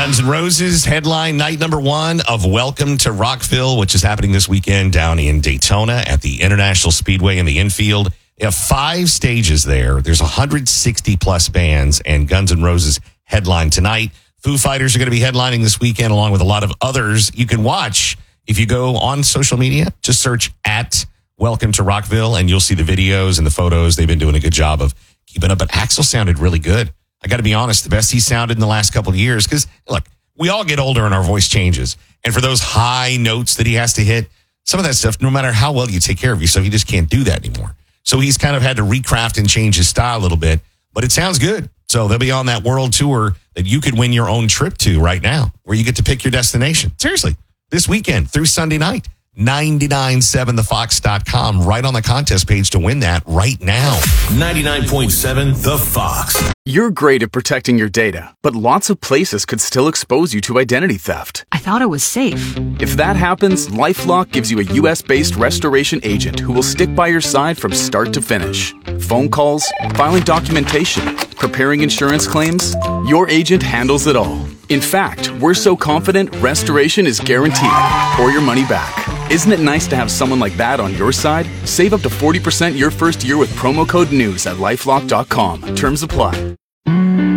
Guns N' Roses headline night number 1 of Welcome to Rockville, which is happening this weekend down in Daytona at the International Speedway in the infield. They have 5 stages there. There's 160 plus bands, and Guns N' Roses headline tonight. Foo Fighters are going to be headlining this weekend along with a lot of others. You can watch if you go on social media. Just search at Welcome to Rockville, and you'll see the videos and the photos. They've been doing a good job of keeping up. But Axl sounded really good. I got to be honest, the best he sounded in the last couple of years. Because, look, we all get older and our voice changes. And for those high notes that he has to hit, some of that stuff, no matter how well you take care of yourself, you just can't do that anymore. So he's kind of had to recraft and change his style a little bit. But it sounds good. So they'll be on that world tour that you could win your own trip to right now, where you get to pick your destination. Seriously, this weekend through Sunday night. 997thefox.com, right on the contest page to win that right now. 99.7 The Fox. You're great at protecting your data, but lots of places could still expose you to identity theft. I thought it was safe. If that happens, LifeLock gives you a US-based restoration agent who will stick by your side from start to finish. Phone calls, filing documentation, preparing insurance claims, your agent handles it all. In fact, we're so confident restoration is guaranteed or your money back. Isn't it nice to have someone like that on your side? Save up to 40% your first year with promo code NEWS at LifeLock.com. Terms apply.